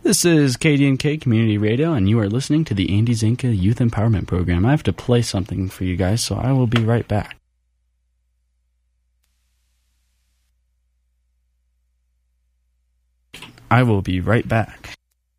This is KDNK Community Radio, and you are listening to the Andy Zinka Youth Empowerment Program. I have to play something for you guys, so I will be right back. I will be right back.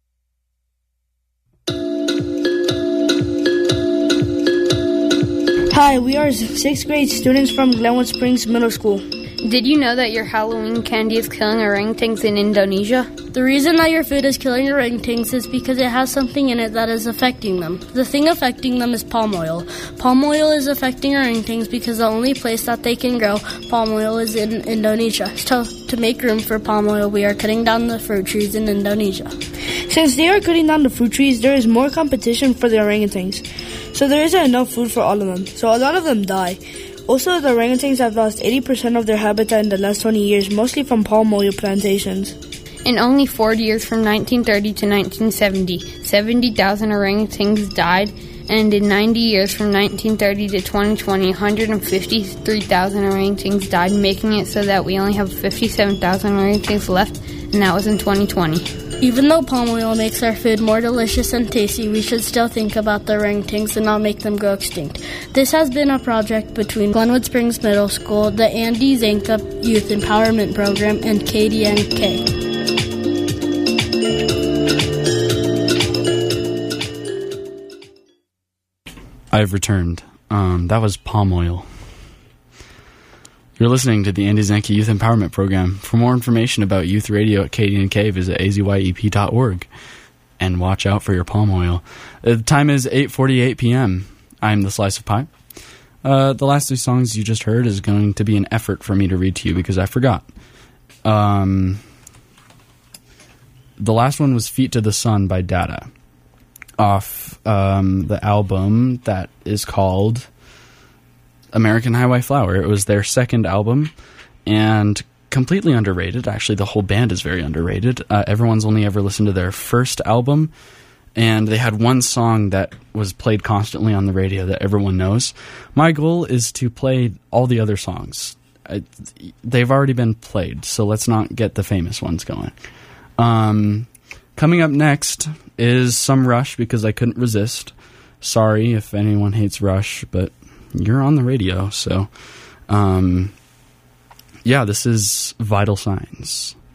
Hi, we are 6th grade students from Glenwood Springs Middle School. Did you know that your Halloween candy is killing orangutans in Indonesia? The reason that your food is killing orangutans is because it has something in it that is affecting them. The thing affecting them is palm oil. Palm oil is affecting orangutans because the only place that they can grow palm oil is in Indonesia. So, to make room for palm oil, we are cutting down the fruit trees in Indonesia. Since they are cutting down the fruit trees, there is more competition for the orangutans. So there isn't enough food for all of them. So a lot of them die. Also, the orangutans have lost 80% of their habitat in the last 20 years, mostly from palm oil plantations. In only 40 years from 1930 to 1970, 70,000 orangutans died, and in 90 years from 1930 to 2020, 153,000 orangutans died, making it so that we only have 57,000 orangutans left, and that was in 2020. Even though palm oil makes our food more delicious and tasty, we should still think about the orangutans and not make them go extinct. This has been a project between Glenwood Springs Middle School, the Andy Zinka Youth Empowerment Program, and KDNK. I've returned. That was palm oil. You're listening to the Andy Zinka Youth Empowerment Program. For more information about youth radio at KDNK, visit azyep.org. And watch out for your palm oil. The time is 8:48 p.m. I'm the Slice of Pie. The last two songs you just heard is going to be an effort for me to read to you because I forgot. The last one was Feet to the Sun by Dada, off the album that is called American Highway Flower. It was their second album and completely underrated. Actually, the whole band is very underrated. Everyone's only ever listened to their first album, and they had one song that was played constantly on the radio that everyone knows. My goal is to play all the other songs. They've already been played, so let's not get the famous ones going. Coming up next is some Rush because I couldn't resist. Sorry if anyone hates Rush, but you're on the radio, so yeah, this is Vital Signs.